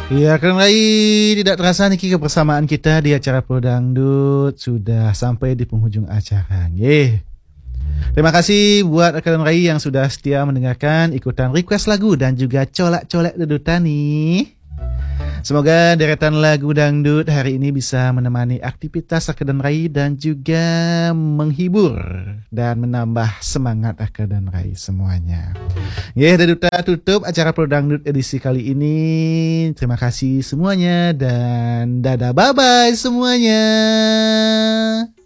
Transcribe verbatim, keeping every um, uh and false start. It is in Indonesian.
Ya, Kang Rai, tidak terasa niki kebersamaan kita di acara Pro Dangdut sudah sampai di penghujung acara. Nggih. Terima kasih buat Kang Rai yang sudah setia mendengarkan ikutan request lagu dan juga colak-colak dedutan nih. Semoga deretan lagu dangdut hari ini bisa menemani aktivitas Akadem Rai dan juga menghibur dan menambah semangat Akadem Rai semuanya. Ya, Deduta tutup acara Pro Dangdut edisi kali ini. Terima kasih semuanya dan dadah bye-bye semuanya.